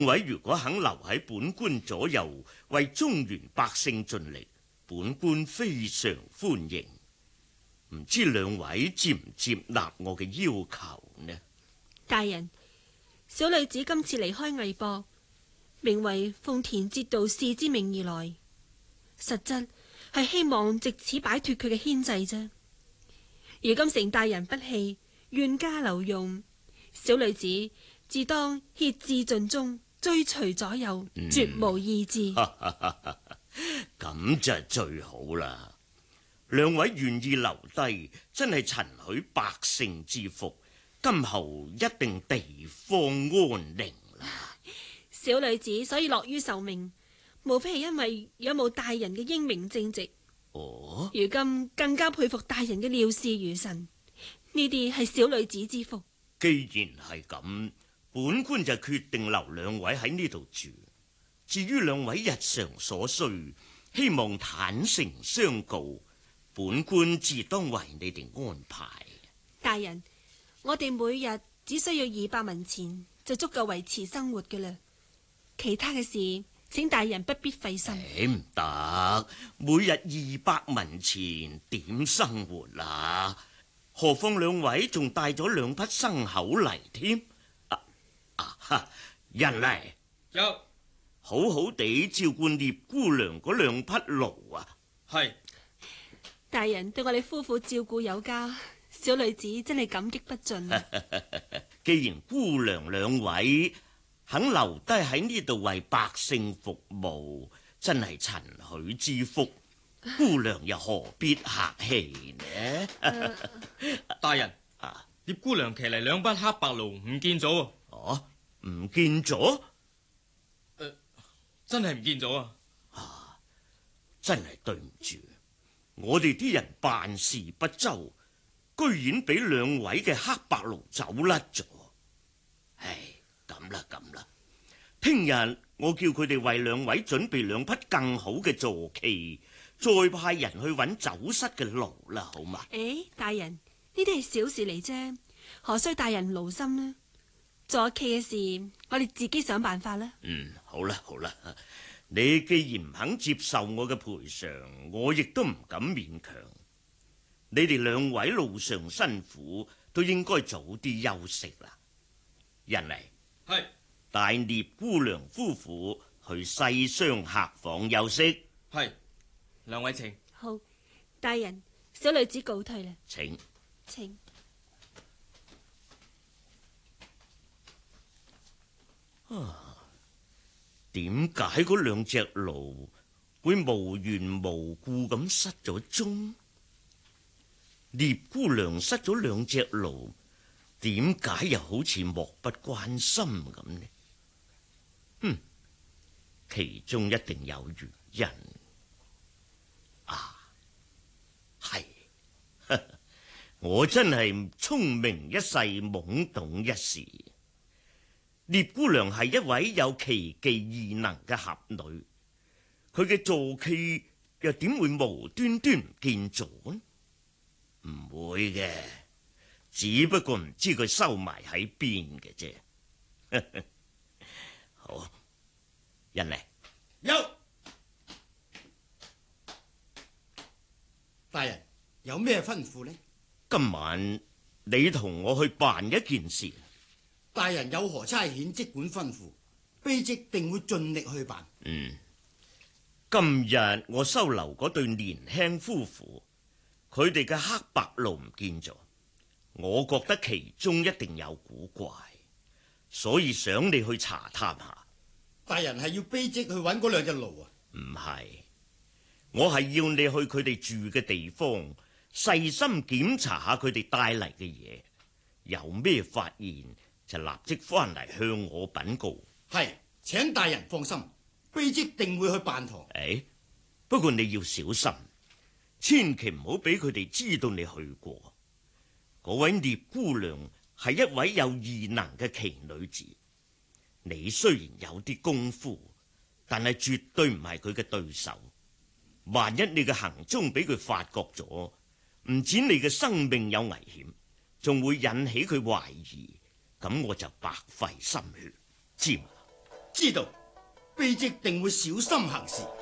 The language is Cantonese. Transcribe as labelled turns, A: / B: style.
A: 位如果肯留喺本官左右，為中原百姓盡力，本官非常歡迎。唔知兩位接唔接納我嘅要求呢？
B: 大人，小女子今次離開魏國，名為奉田節度使之命而來，實質係希望借此擺脫佢嘅牽制啫。如今成大人不棄，願加留用，小女子自當竭智盡忠，追隨左右，絕無異志。
A: 咁就係最好啦。兩位願意留低，真係陳許百姓之福，今後一定地方安寧啦。
B: 小女子所以樂於受命，無非係因為仰慕大人嘅英明正直。
A: 哦，
B: 如今更加佩服大人嘅料事如神，呢啲係小女子之福。
A: 既然係咁，本官就決定留兩位喺呢度住。至於兩位日常所需，希望坦誠相告，本官自當為你哋安排。
B: 大人，我哋每日只需要200文錢就足夠維持生活嘅啦，其他嘅事請大人不必費心。
A: 唔得，每日200文錢點生活啊？何況兩位仲帶咗2匹牲口嚟添。人嚟
C: 有，
A: 好好地照顧聶姑娘嗰2匹驢啊！
C: 係。
B: 大人對我哋夫婦照顧有加，小女子真係感激不盡。
A: 既然姑娘兩位肯留低喺呢度為百姓服務，真係陳許之福，姑娘又何必客氣呢？
C: 大人，聶姑娘騎嚟2匹黑白驢唔見咗。
A: 哦，唔見咗？
C: 真係唔見咗啊！
A: 真係對唔住，我哋啲人辦事不周，居然俾兩位嘅黑白驢走甩咗。唉，咁啦，聽日我叫佢哋為兩位準備2匹更好嘅坐騎，再派人去揾走失嘅驢啦，好嘛？
B: 大人，呢啲係小事嚟啫，何須大人勞心呢？坐騎嘅事，我哋自己想辦法啦。
A: 好啦，你既然唔肯接受我嘅賠償，我亦都唔敢勉強。你哋2位路上辛苦，都應該早啲休息啦。人嚟，
C: 係
A: 帶聶姑娘夫婦去西廂客房休息。
C: 係，兩位請。
B: 好，大人，小女子告退啦。
A: 請。點解嗰2隻驢會無緣無故咁失咗蹤？聶姑娘失咗2隻驢，點解又好似漠不關心咁呢？其中一定有原因。係，我真係聰明一世，懵懂一時。聶姑娘係一位有奇技異能嘅俠女，佢嘅坐騎又點會無端端唔見咗呢？唔會嘅，只不過唔知佢收埋喺邊嘅啫。好，人嚟。
D: 有。大人有咩吩咐呢？
A: 今晚你同我去辦一件事。
D: 大人有何差遣，即管吩咐，卑職定會盡力去辦。
A: 今日我收留嗰對年輕夫婦，佢哋嘅黑白驢唔見咗，我覺得其中一定有古怪，所以想你去查探下。
D: 大人係要卑職去揾嗰2隻驢啊？
A: 唔係，我係要你去佢哋住嘅地方，細心檢查下佢哋帶嚟嘅嘢，有咩發現就立即翻嚟向我稟告。
D: 係，請大人放心，卑職定會去辦堂。
A: 不過你要小心，千祈唔好俾佢哋知道你去過。嗰位聶姑娘係一位有異能嘅奇女子，你雖然有啲功夫，但係絕對唔係佢嘅對手。萬一你嘅行蹤俾佢發覺咗，唔止你嘅生命有危險，仲會引起佢懷疑，咁我就白費心血，知嘛？
D: 知道，卑職定會小心行事。